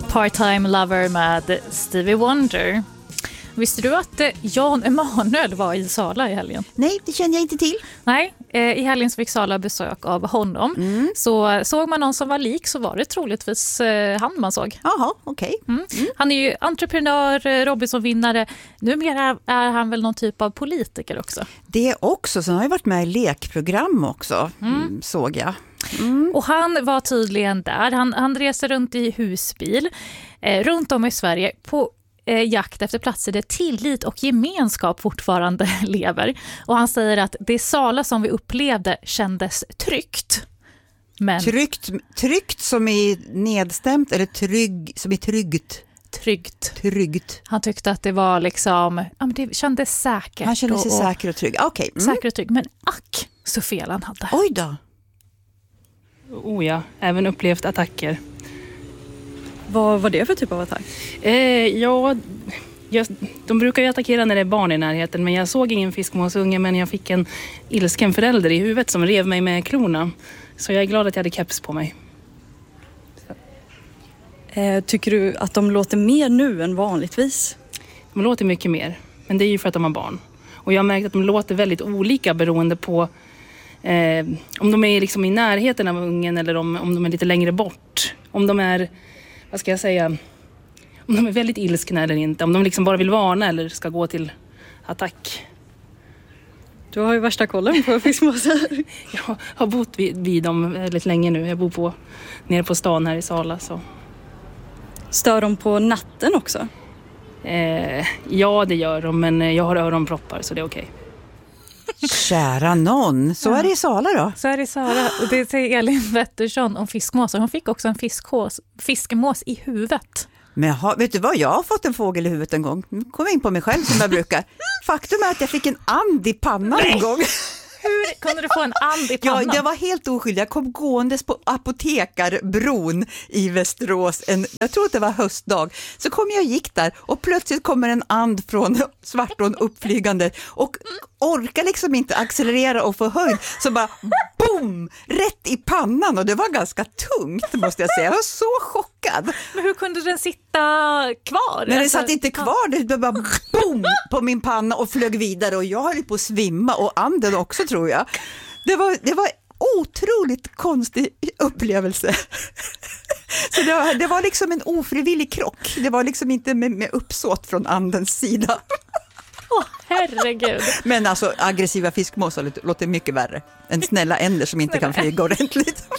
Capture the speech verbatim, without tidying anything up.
Part-Time Lover med Stevie Wonder. Visste du att Jan Emanuel var i Sala i helgen? Nej, det känner jag inte till. Nej, i helgen så fick Sala besök av honom. Mm. Så såg man någon som var lik så var det troligtvis han man såg. Jaha, okej. Okay. Mm. Mm. Han är ju entreprenör, Robinson-vinnare. Numera är han väl någon typ av politiker också. Det också, så han har ju varit med i lekprogram också, mm. såg jag. Mm. Och han var tydligen där. Han, han reser runt i husbil eh, runt om i Sverige på eh, jakt efter platser där tillit och gemenskap fortfarande lever. Och han säger att det Sala som vi upplevde kändes tryggt. Men... Tryggt, tryggt som är nedstämt eller trygg som är tryggt? Tryggt. Tryggt. Han tyckte att det var liksom, ja, men det kändes säkert. Han kände sig och, säker och trygg. Okej. Okay. Mm. Säker och trygg, men ack så fel han hade. Oj då. Oh ja, även upplevt attacker. Vad var det för typ av attack? Eh, ja, jag, de brukar ju attackera när det är barn i närheten, men jag såg ingen fiskmåsunge, men jag fick en ilsken förälder i huvudet som rev mig med klorna. Så jag är glad att jag hade keps på mig. Eh, tycker du att de låter mer nu än vanligtvis? De låter mycket mer, men det är ju för att de har barn. Och jag har märkt att de låter väldigt olika beroende på Eh, om de är liksom i närheten av ungen eller om, om de är lite längre bort. Om de är, vad ska jag säga, om de är väldigt ilskna eller inte. Om de liksom bara vill varna eller ska gå till attack. Du har ju värsta kollen på fiskmåsar. Jag har bott vid, vid dem väldigt länge nu. Jag bor på, nere på stan här i Sala. Så. Stör de på natten också? Eh, ja, det gör de, men jag har öronproppar så det är okej. Okay. Kära någon, så är det i Sala då? Så är det i Sala. Och det säger Elin Wettersson om fiskmåsar. Hon fick också en fiskmås, fiskmås i huvudet. Men ha, vet du vad, jag har fått en fågel i huvudet en gång. Nu kommer jag in på mig själv som jag brukar. Faktum är att jag fick en and i pannan en gång. Hur kunde du få en and i pannan? Ja, jag var helt oskyldig. Jag kom gåendes på Apotekarbron i Västerås. En, jag tror att det var höstdag. Så kom jag och gick där och plötsligt kommer en and från Svartån uppflygande och orkar liksom inte accelerera och få höjd. Så bara boom! Rätt i pannan och det var ganska tungt måste jag säga. Jag var så chockad. Men hur kunde den sitta kvar? Men den alltså, satt inte kvar. Det bara boom på min panna och flög vidare och jag höll på att svimma och anden också tror jag. Det var, det var otroligt konstig upplevelse. Så det var, det var liksom en ofrivillig krock. Det var liksom inte med, med uppsåt från andens sida. Åh, oh, herregud. Men alltså aggressiva fiskmåsar låter mycket värre än snälla änder som inte kan flyga ordentligt.